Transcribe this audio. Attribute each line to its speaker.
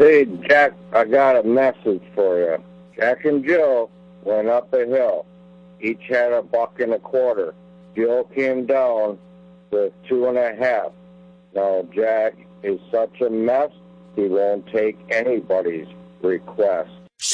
Speaker 1: Hey, Jack, I got a message for you. Jack and Jill went up a hill. Each had $1.25. Jill came down with 2.50. Now, Jack is such a mess, he won't take anybody's request.